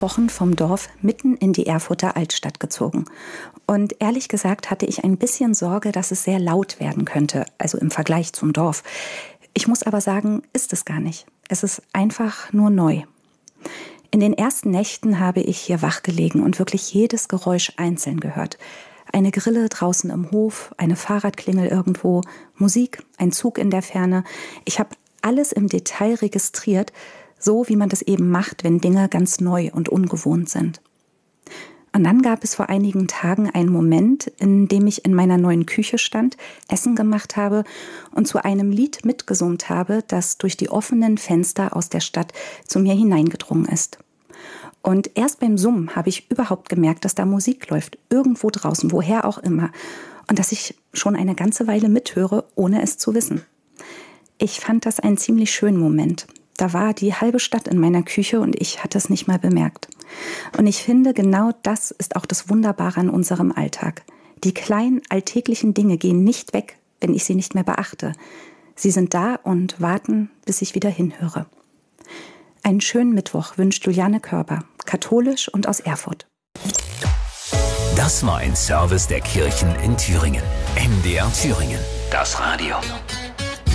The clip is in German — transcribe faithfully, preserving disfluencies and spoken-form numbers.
Wochen vom Dorf mitten in die Erfurter Altstadt gezogen. Und ehrlich gesagt hatte ich ein bisschen Sorge, dass es sehr laut werden könnte, also im Vergleich zum Dorf. Ich muss aber sagen, ist es gar nicht. Es ist einfach nur neu. In den ersten Nächten habe ich hier wachgelegen und wirklich jedes Geräusch einzeln gehört. Eine Grille draußen im Hof, eine Fahrradklingel irgendwo, Musik, ein Zug in der Ferne. Ich habe alles im Detail registriert, so wie man das eben macht, wenn Dinge ganz neu und ungewohnt sind. Und dann gab es vor einigen Tagen einen Moment, in dem ich in meiner neuen Küche stand, Essen gemacht habe und zu einem Lied mitgesummt habe, das durch die offenen Fenster aus der Stadt zu mir hineingedrungen ist. Und erst beim Summen habe ich überhaupt gemerkt, dass da Musik läuft, irgendwo draußen, woher auch immer. Und dass ich schon eine ganze Weile mithöre, ohne es zu wissen. Ich fand das einen ziemlich schönen Moment. Da war die halbe Stadt in meiner Küche und ich hatte es nicht mal bemerkt. Und ich finde, genau das ist auch das Wunderbare an unserem Alltag. Die kleinen alltäglichen Dinge gehen nicht weg, wenn ich sie nicht mehr beachte. Sie sind da und warten, bis ich wieder hinhöre. Einen schönen Mittwoch wünscht Juliane Körber, katholisch und aus Erfurt. Das war ein Service der Kirchen in Thüringen. M D R Thüringen, das Radio.